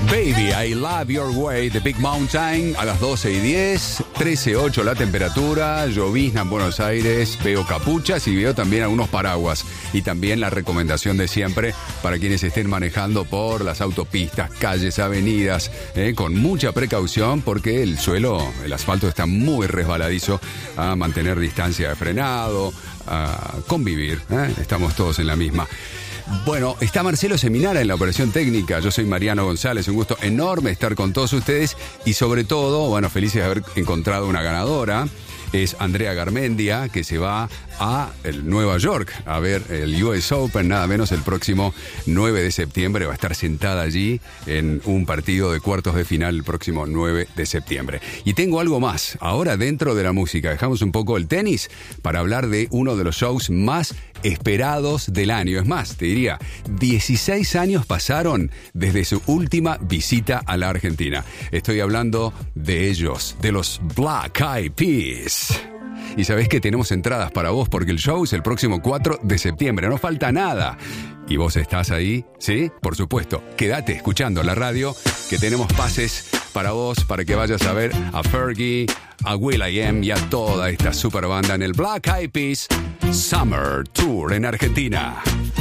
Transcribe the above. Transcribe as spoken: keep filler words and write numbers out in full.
Baby, I Love Your Way, The Big Mountain, a las doce y diez, trece ocho la temperatura, llovizna en Buenos Aires, veo capuchas y veo también algunos paraguas. Y también la recomendación de siempre para quienes estén manejando por las autopistas, calles, avenidas, eh, con mucha precaución porque el suelo, el asfalto está muy resbaladizo, a mantener distancia de frenado, a convivir, eh, estamos todos en la misma. Bueno, está Marcelo Seminara en la operación técnica. Yo soy Mariano González. Un gusto enorme estar con todos ustedes. Y sobre todo, bueno, felices de haber encontrado una ganadora. Es Andrea Garmendia, que se va a el Nueva York a ver el U S Open, nada menos el próximo nueve de septiembre. Va a estar sentada allí en un partido de cuartos de final el próximo nueve de septiembre. Y tengo algo más. Ahora, dentro de la música, dejamos un poco el tenis para hablar de uno de los shows más esperados del año. Es más, te diría, dieciséis años pasaron desde su última visita a la Argentina. Estoy hablando de ellos, de los Black Eyed Peas. Y sabés que tenemos entradas para vos porque el show es el próximo cuatro de septiembre. No falta nada. ¿Y vos estás ahí? ¿Sí? Por supuesto. Quédate escuchando la radio que tenemos pases para vos, para que vayas a ver a Fergie, a will.i.am y a toda esta super banda en el Black Eyed Peas Summer Tour en Argentina.